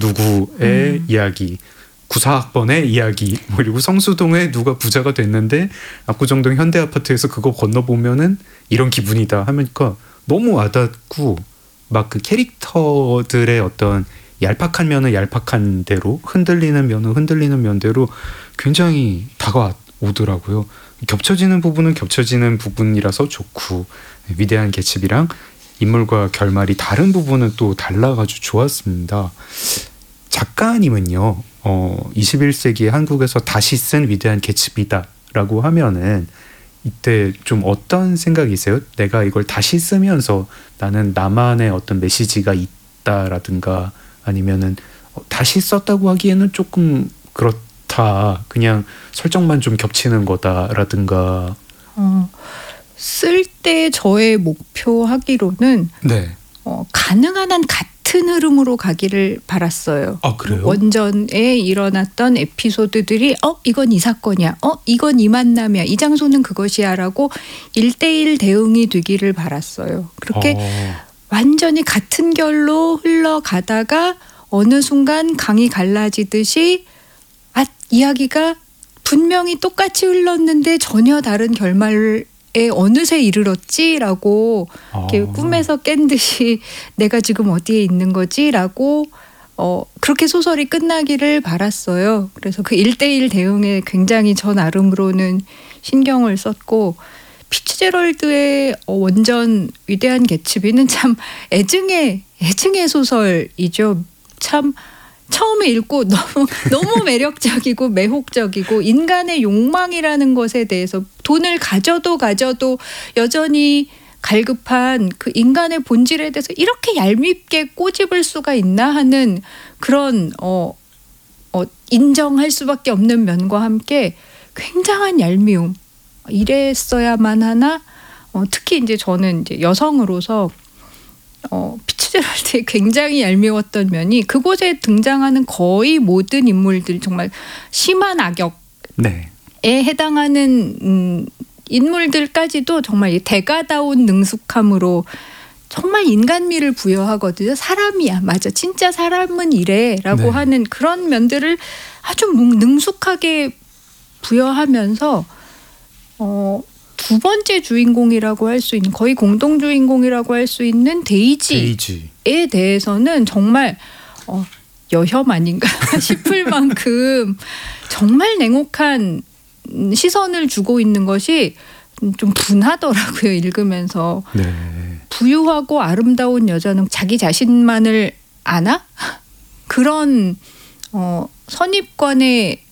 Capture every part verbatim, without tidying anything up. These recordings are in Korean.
누구의 음. 이야기, 구사학번의 이야기, 그리고 성수동에 누가 부자가 됐는데 압구정동 현대아파트에서 그거 건너보면은 이런 기분이다 하니까 너무 와닿고, 막 그 캐릭터들의 어떤 얄팍한 면은 얄팍한 대로, 흔들리는 면은 흔들리는 면대로 굉장히 다가오더라고요. 겹쳐지는 부분은 겹쳐지는 부분이라서 좋고, 위대한 개츠비랑 인물과 결말이 다른 부분은 또 달라가지고 좋았습니다. 작가님은요, 어, 이십일 세기 한국에서 다시 쓴 위대한 개츠비다라고 하면은 이때 좀 어떤 생각이세요? 내가 이걸 다시 쓰면서 나는 나만의 어떤 메시지가 있다라든가, 아니면은 어, 다시 썼다고 하기에는 조금 그렇다, 그냥 설정만 좀 겹치는 거다라든가. 어, 쓸 때 저의 목표 하기로는 네. 어, 가능한 한 같은 흐름으로 가기를 바랐어요. 아, 그래요? 원전에 일어났던 에피소드들이 어 이건 이 사건이야, 어 이건 이 만남이야, 이 장소는 그것이야 라고 일대일 대응이 되기를 바랐어요. 그렇게 어. 완전히 같은 결로 흘러가다가 어느 순간 강이 갈라지듯이 아 이야기가 분명히 똑같이 흘렀는데 전혀 다른 결말을 에 어느새 이르렀지라고 이렇게 아. 꿈에서 깬 듯이 내가 지금 어디에 있는 거지라고 어 그렇게 소설이 끝나기를 바랐어요. 그래서 그 일대일 대응에 굉장히 저 나름으로는 신경을 썼고, 피츠제럴드의 원전 위대한 개츠비는 참 애증의 애증의 소설이죠. 참 처음에 읽고 너무 너무 매력적이고 매혹적이고, 인간의 욕망이라는 것에 대해서 돈을 가져도 가져도 여전히 갈급한 그 인간의 본질에 대해서 이렇게 얄밉게 꼬집을 수가 있나 하는 그런 어, 어, 인정할 수밖에 없는 면과 함께 굉장한 얄미움, 이랬어야만 하나. 어, 특히 이제 저는 이제 여성으로서 어, 피츠제럴드의 굉장히 얄미웠던 면이, 그곳에 등장하는 거의 모든 인물들 정말 심한 악역에 네. 해당하는 음, 인물들까지도 정말 이 대가다운 능숙함으로 정말 인간미를 부여하거든요. 사람이야, 맞아, 진짜 사람은 이래라고 네. 하는 그런 면들을 아주 능숙하게 부여하면서 어, 두 번째 주인공이라고 할 수 있는, 거의 공동 주인공이라고 할 수 있는 데이지에 데이지. 대해서는 정말 어, 여혐 아닌가 싶을 만큼 정말 냉혹한 시선을 주고 있는 것이 좀 분하더라고요, 읽으면서. 네. 부유하고 아름다운 여자는 자기 자신만을 아나? 그런 어, 선입관에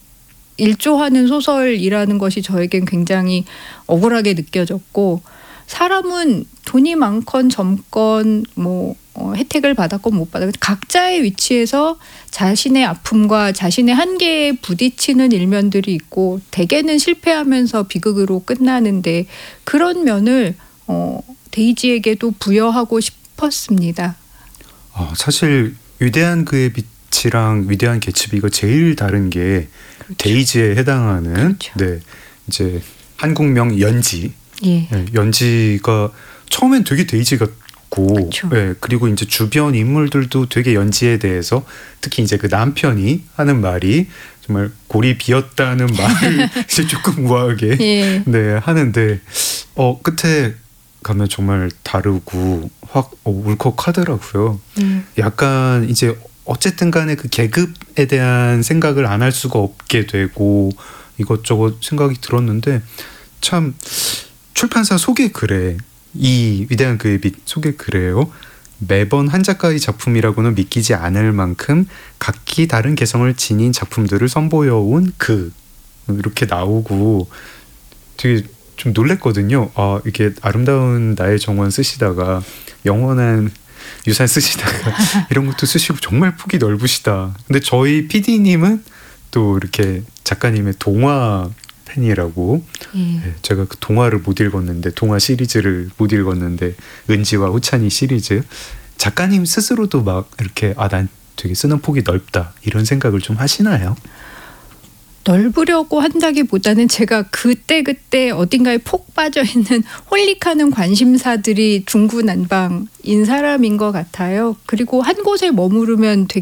일조하는 소설이라는 것이 저에겐 굉장히 억울하게 느껴졌고, 사람은 돈이 많건 젊건 뭐 어, 혜택을 받았건 못 받았건 각자의 위치에서 자신의 아픔과 자신의 한계에 부딪히는 일면들이 있고, 대개는 실패하면서 비극으로 끝나는데, 그런 면을 어, 데이지에게도 부여하고 싶었습니다. 아, 사실 위대한 그의 빛이랑 위대한 개츠비가 제일 다른 게 그렇죠. 데이지에 해당하는 그렇죠. 네, 이제 한국명 연지. 예. 네, 연지가 처음엔 되게 데이지 같고, 그렇죠. 네, 그리고 이제 주변 인물들도 되게 연지에 대해서, 특히 이제 그 남편이 하는 말이 정말 골이 비었다는 말을 이제 조금 우아하게 예. 네, 하는데 어 끝에 가면 정말 다르고 확 어, 울컥하더라고요. 음. 약간 이제 어쨌든 간에 그 계급에 대한 생각을 안 할 수가 없게 되고 이것저것 생각이 들었는데, 참 출판사 소개 글에, 이 위대한 그의 빛 소개 글에요, 매번 한 작가의 작품이라고는 믿기지 않을 만큼 각기 다른 개성을 지닌 작품들을 선보여온 그, 이렇게 나오고 되게 좀 놀랬거든요. 아, 이게 아름다운 나의 정원 쓰시다가 영원한 유산 쓰시다가 이런 것도 쓰시고 정말 폭이 넓으시다. 근데 저희 피디님은 또 이렇게 작가님의 동화 팬이라고. 예. 네, 제가 그 동화를 못 읽었는데, 동화 시리즈를 못 읽었는데, 은지와 호찬이 시리즈, 작가님 스스로도 막 이렇게 아, 난 되게 쓰는 폭이 넓다 이런 생각을 좀 하시나요? 넓으려고 한다기보다는 제가 그때그때 어딘가에 폭 빠져있는 홀릭하는 관심사들이 중구난방인 사람인 것 같아요. 그리고 한 곳에 머무르면 되게